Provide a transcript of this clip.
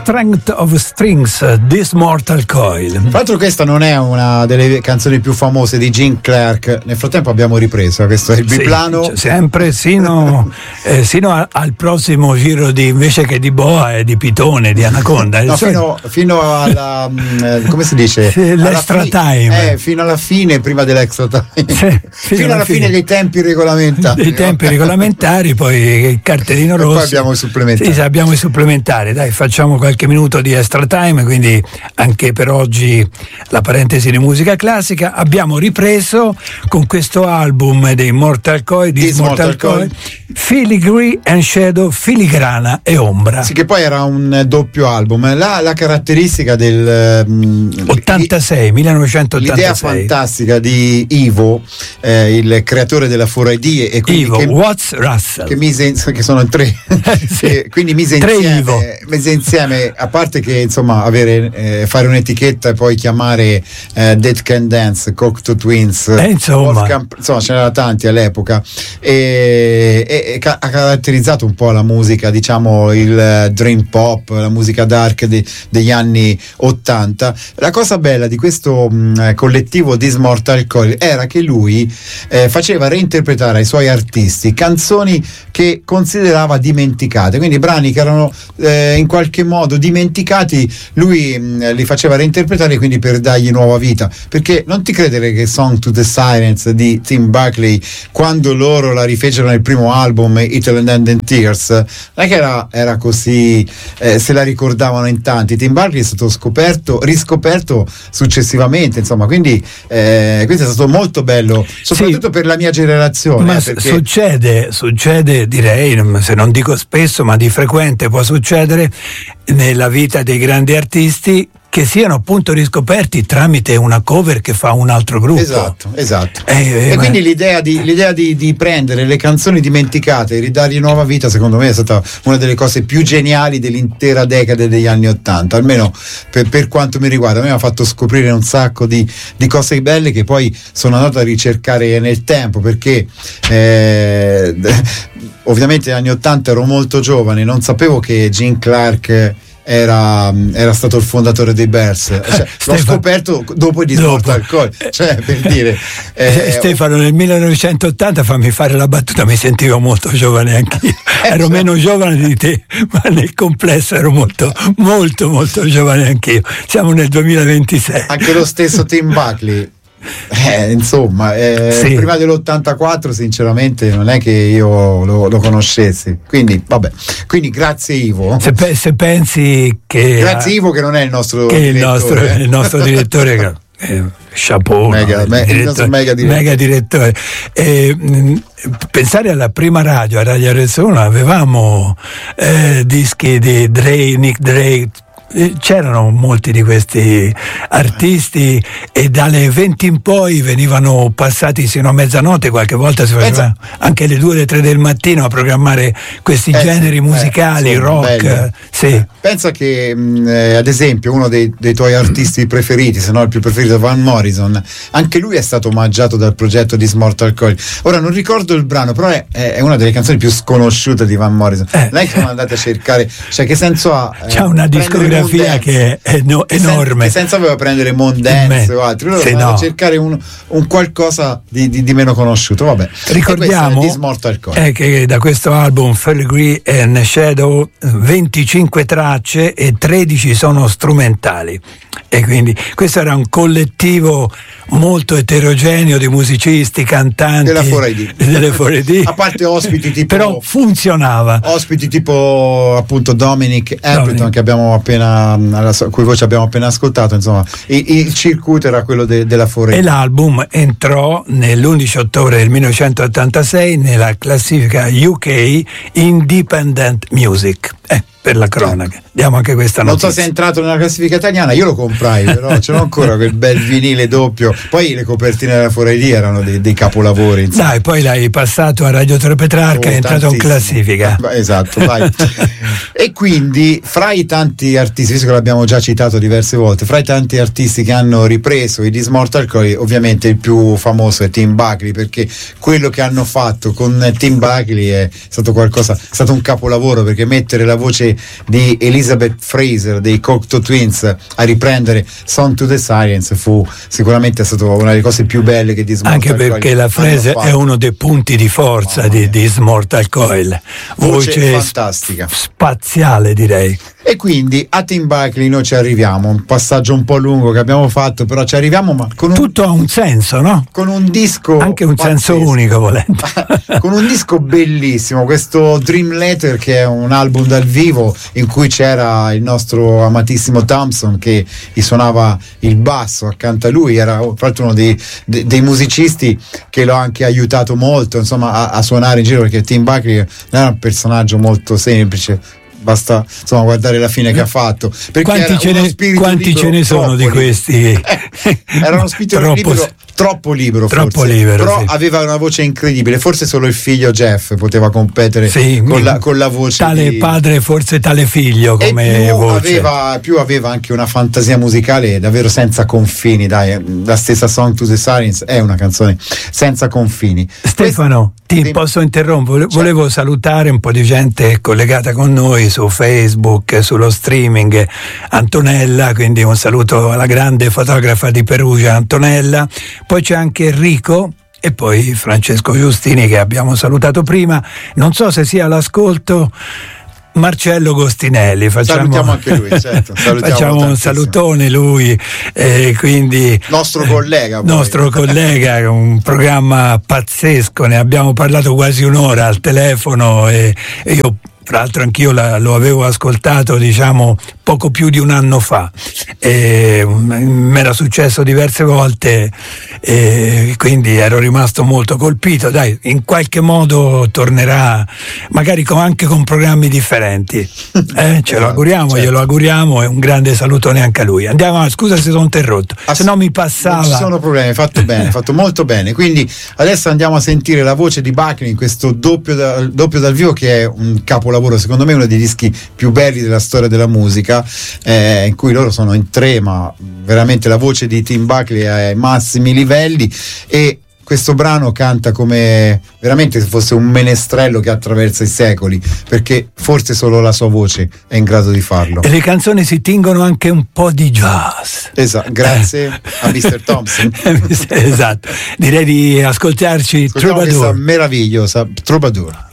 Strength of Strings, This Mortal Coil. Tra l'altro questa non è una delle canzoni più famose di Gene Clark, nel frattempo abbiamo ripreso, questo è il biplano. Sì, sempre sino al prossimo giro invece che di boa e di pitone, di anaconda. No, fino alla come si dice? L'extra time. Fino alla fine, prima dell'extra time. Sì, fino alla fine dei tempi regolamentari. Dei tempi regolamentari, poi il cartellino rosso. E poi abbiamo i supplementari. Sì, abbiamo i supplementari. Dai, facciamo qualche minuto di extra time, quindi anche per oggi la parentesi di musica classica. Abbiamo ripreso con questo album dei Mortal Coil, di Mortal Coil, Filigree and Shadow, filigrana e ombra. Sì, che poi era un doppio album. La caratteristica del 1986. L'idea fantastica di Ivo, il creatore della 4AD, e quindi Ivo Watts Russell, che sono tre, sì. Quindi mise insieme, a parte che insomma fare un'etichetta e poi chiamare Dead Can Dance, Cocteau Twins, insomma ce n'era tanti all'epoca, e ha caratterizzato un po' la musica, diciamo il dream pop, la musica dark degli anni 80. La cosa bella di questo collettivo This Mortal Coil era che lui faceva reinterpretare ai suoi artisti canzoni che considerava dimenticate, quindi brani che erano in qualche modo dimenticati, lui li faceva reinterpretare, quindi per dargli nuova vita. Perché non ti credere che Song to the Silence di Tim Buckley, quando loro la rifecero nel primo album Italian and Tears, non è che era così, se la ricordavano in tanti. Tim Buckley è stato riscoperto successivamente, insomma, quindi questo è stato molto bello, soprattutto per la mia generazione. Ma perché succede, direi, se non dico spesso, ma di frequente può succedere nella vita dei grandi artisti che siano appunto riscoperti tramite una cover che fa un altro gruppo. Esatto. E quindi l'idea di prendere le canzoni dimenticate e ridargli nuova vita, secondo me è stata una delle cose più geniali dell'intera decade degli anni '80, almeno per quanto mi riguarda. A me mi ha fatto scoprire un sacco di cose belle che poi sono andato a ricercare nel tempo, perché ovviamente negli anni '80 ero molto giovane, non sapevo che Gene Clark era stato il fondatore dei Bears, l'ho scoperto dopo di Mortal Coil, per dire. Stefano, nel 1980, fammi fare la battuta, mi sentivo molto giovane anch'io, ero meno giovane di te, ma nel complesso ero molto molto molto giovane anch'io. Siamo nel 2026. Anche lo stesso Tim Buckley. Insomma, sì. Prima dell'84 sinceramente non è che io lo conoscessi, quindi vabbè, quindi grazie Ivo, se pensi che grazie Ivo, che non è il nostro direttore. il nostro direttore chapeau, mega direttore. Pensare alla prima radio, a Radio RS1, avevamo dischi di Nick Drake, c'erano molti di questi artisti, e dalle 20 in poi venivano passati sino a mezzanotte, qualche volta si faceva anche le 2 o le 3 del mattino a programmare questi generi musicali, rock. Sì. Pensa che ad esempio uno dei tuoi artisti preferiti, se no il più preferito, Van Morrison, anche lui è stato omaggiato dal progetto di Mortal Coil. Ora non ricordo il brano, però è una delle canzoni più sconosciute di Van Morrison. Non è che sono andate a cercare, che senso ha? C'ha una discografia che è enorme, senza aveva prendere Mondance o altri, loro vanno a cercare un qualcosa di meno conosciuto. Vabbè, ricordiamo che da questo album Filigree and Shadow 25 tracce e 13 sono strumentali, e quindi questo era un collettivo molto eterogeneo di musicisti, cantanti delle 4AD, a parte ospiti tipo, però funzionava, ospiti tipo appunto Dominic Appleton, che abbiamo appena cui voce abbiamo appena ascoltato. Insomma, il circuito era quello della 4AD, e l'album entrò nell'11 ottobre del 1986 nella classifica UK Independent Music. Per la cronaca, diamo anche questa notizia. Non so se è entrato nella classifica italiana, io lo comprai, però ce l'ho ancora quel bel vinile doppio. Poi le copertine della 4AD erano dei capolavori, insomma. Dai, poi l'hai passato a Radio Tre Petrarca, è entrato in classifica. Esatto, vai. E quindi fra i tanti artisti, visto che l'abbiamo già citato diverse volte, fra i tanti artisti che hanno ripreso i This Mortal Coil, ovviamente il più famoso è Tim Buckley, perché quello che hanno fatto con Tim Buckley è stato un capolavoro, perché mettere la voce di Elizabeth Fraser dei Cocteau Twins a riprendere Song to the Sirens fu sicuramente stato una delle cose più belle che This Mortal Coil, anche perché la Fraser è uno dei punti di forza di This Mortal Coil, voce fantastica, spaziale direi. E quindi a Tim Buckley noi ci arriviamo, un passaggio un po' lungo che abbiamo fatto, però ci arriviamo, ma con tutto ha un senso, no? Con un disco anche un pazzesco, senso unico volendo. Con un disco bellissimo, questo Dream Letter, che è un album dal vivo in cui c'era il nostro amatissimo Thompson che gli suonava il basso accanto a lui, era tra l'altro uno dei musicisti che l'ho anche aiutato molto, insomma, a suonare in giro, perché Tim Buckley era un personaggio molto semplice. Basta insomma guardare la fine che ha fatto, perché quanti ce ne sono di questi? Era uno spirito troppo libero, però sì. Aveva una voce incredibile, forse solo il figlio Jeff poteva competere con la voce tale padre, forse tale figlio, come voce. Aveva anche una fantasia musicale davvero senza confini, dai, la stessa Song to the Sirens è una canzone senza confini. Stefano, ti posso interrompere? Volevo salutare un po' di gente collegata con noi su Facebook, sullo streaming. Antonella, quindi un saluto alla grande fotografa di Perugia Antonella, poi c'è anche Enrico e poi Francesco Giustini che abbiamo salutato prima, non so se sia all'ascolto. Marcello Gostinelli, salutiamo anche lui, certo. Facciamo un salutone lui, quindi nostro collega, un programma pazzesco, ne abbiamo parlato quasi un'ora al telefono e io tra l'altro anch'io lo avevo ascoltato, diciamo, poco più di un anno fa, mi era successo diverse volte, quindi ero rimasto molto colpito. Dai, in qualche modo tornerà, magari anche con programmi differenti, ce lo auguriamo, certo. Glielo auguriamo, e un grande salutone anche a lui. Andiamo, scusa se sono interrotto, se no mi passava. Non ci sono problemi, fatto bene, fatto molto bene. Quindi adesso andiamo a sentire la voce di Buckley in questo doppio dal vivo, che è un capolavoro, secondo me uno dei dischi più belli della storia della musica, in cui loro sono in tre, ma veramente la voce di Tim Buckley è ai massimi livelli, e questo brano canta come veramente se fosse un menestrello che attraversa i secoli, perché forse solo la sua voce è in grado di farlo. E le canzoni si tingono anche un po' di jazz. Esatto, grazie a Mr. Thompson. Esatto, direi di ascoltarci Troubadour. Questa meravigliosa Troubadour.